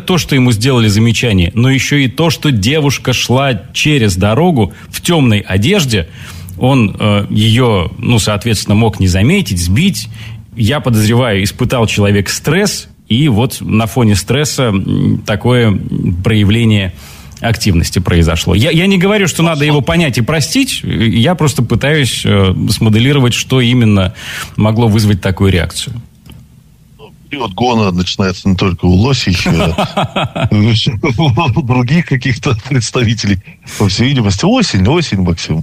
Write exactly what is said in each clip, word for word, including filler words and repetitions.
то, что ему сделали замечание, но еще и то, что девушка шла через дорогу в темной одежде. Он э, ее, ну, соответственно, мог не заметить, сбить. Я подозреваю, испытал человек стресс, и вот на фоне стресса такое проявление активности произошло. Я, я не говорю, что надо его понять и простить, я просто пытаюсь э, смоделировать, что именно могло вызвать такую реакцию. Период гона начинается не только у лосей, у других каких-то представителей. По всей видимости, осень, осень, Максим.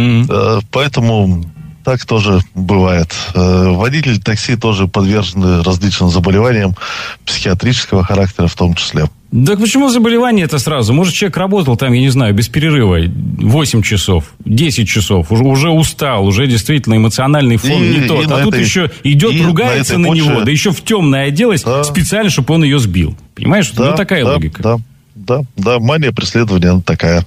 Поэтому так тоже бывает. Водители такси тоже подвержены различным заболеваниям психиатрического характера в том числе. Так почему заболевание это сразу? Может, человек работал там, я не знаю, без перерыва восемь часов, десять часов, уже, уже устал, уже действительно эмоциональный фон и, не тот. А тут этой, еще идет, ругается на, на него, да еще в темное оделась, да. специально, чтобы он ее сбил. Понимаешь? Да, ну, такая да, логика. Да, да, да, мания преследования, она такая.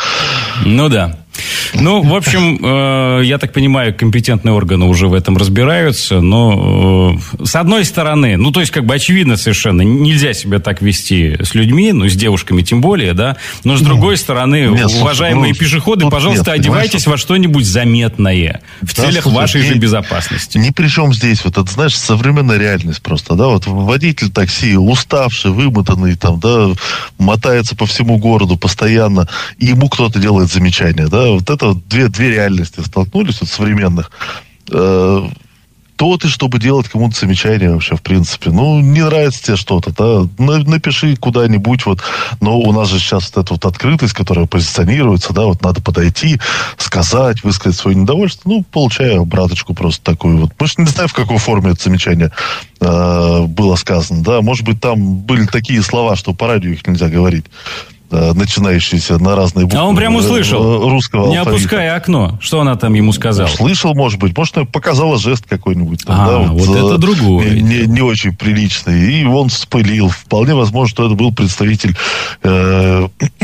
Ну, да. Ну, в общем, э, я так понимаю, компетентные органы уже в этом разбираются, но э, с одной стороны, ну, то есть, как бы очевидно совершенно, нельзя себя так вести с людьми, ну, с девушками тем более, да, но с другой стороны, нет, уважаемые слушай, пешеходы, ну, пожалуйста, нет, одевайтесь во что-нибудь заметное в да, целях слушай, вашей же безопасности. Ни при чем здесь, вот это, знаешь, современная реальность просто, да, вот водитель такси, уставший, вымотанный, там, да, мотается по всему городу постоянно, и ему кто-то делает замечание, да, вот это две, две реальности столкнулись, вот современных. Э, то ты, чтобы делать кому-то замечание вообще, в принципе. Ну, не нравится тебе что-то, да, напиши куда-нибудь, вот. Но у нас же сейчас вот эта вот открытость, которая позиционируется, да, вот надо подойти, сказать, высказать свое недовольство. Ну, получаю обраточку просто такую вот. Может, не знаю, в какой форме это замечание э, было сказано, да. Может быть, там были такие слова, что по радио их нельзя говорить. Начинающиеся на разные буквы. А он прям услышал, русского не алфавита. Опуская окно. Что она там ему сказала? Слышал, может быть. Может, она показала жест какой-нибудь. Там, а, да, вот, вот это другое. Не, не, не очень приличный. И он вспылил. Вполне возможно, что это был представитель э,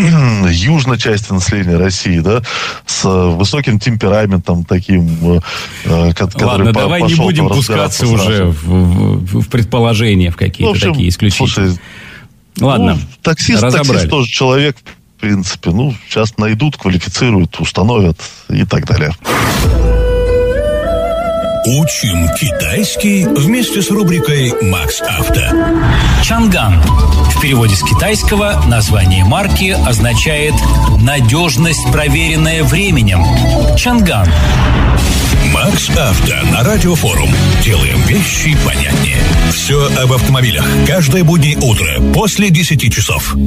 южной части населения России, да, с высоким темпераментом таким. Э, который Ладно, по, давай не будем пускаться уже в, в, в предположения, в какие-то ну, в общем, такие исключительные. Слушай, Ладно, ну, таксист, таксист тоже человек, в принципе. Ну, сейчас найдут, квалифицируют, установят и так далее. Учим китайский вместе с рубрикой «Макс Авто». Чанган. В переводе с китайского название марки означает «надежность, проверенная временем». Чанган. Макс Авто на Радиофорум. Делаем вещи понятнее. Все об автомобилях. Каждое буднее утро после десяти часов.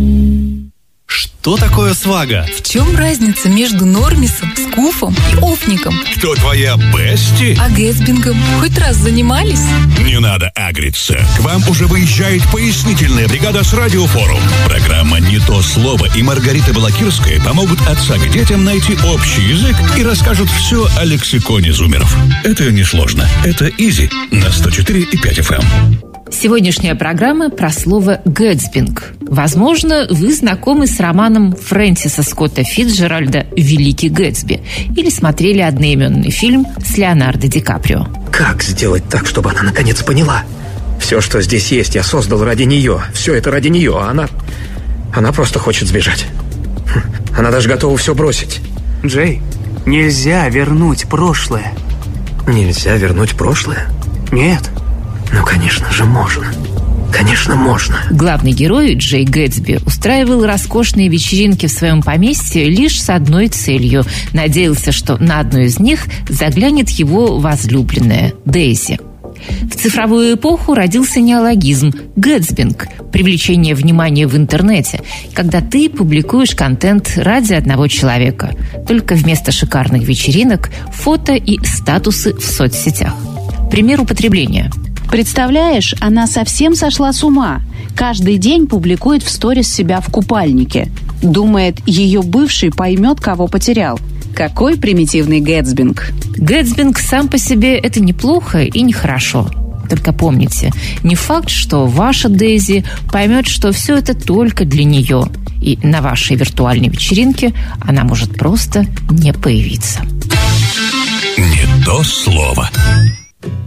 Что такое свага? В чем разница между Нормисом, Скуфом и Офником? Кто твоя бести? А Гэтсбингом хоть раз занимались? Не надо агриться. К вам уже выезжает пояснительная бригада с Радиофорум. Программа «Не то слово» и Маргарита Балакирская помогут отцам и детям найти общий язык и расскажут все о лексиконе зумеров. Это несложно. Это изи на сто четыре и пять эф эм. Сегодняшняя программа про слово «гэтсбинг». Возможно, вы знакомы с романом Фрэнсиса Скотта Фицджеральда «Великий Гэтсби» или смотрели одноименный фильм с Леонардо Ди Каприо. Как сделать так, чтобы она наконец поняла? Все, что здесь есть, я создал ради нее. Все это ради нее, а она... Она просто хочет сбежать. Она даже готова все бросить. Джей, нельзя вернуть прошлое. Нельзя вернуть прошлое? Нет. Ну, конечно же, можно. Конечно, можно. Главный герой Джей Гэтсби устраивал роскошные вечеринки в своем поместье лишь с одной целью. Надеялся, что на одну из них заглянет его возлюбленная Дейзи. В цифровую эпоху родился неологизм «гэтсбинг» – привлечение внимания в интернете, когда ты публикуешь контент ради одного человека. Только вместо шикарных вечеринок – фото и статусы в соцсетях. Пример употребления. Представляешь, она совсем сошла с ума. Каждый день публикует в сторис себя в купальнике. Думает, ее бывший поймет, кого потерял. Какой примитивный гэтсбинг. Гэтсбинг сам по себе – это неплохо и нехорошо. Только помните, не факт, что ваша Дейзи поймет, что все это только для нее. И на вашей виртуальной вечеринке она может просто не появиться. Не то слово.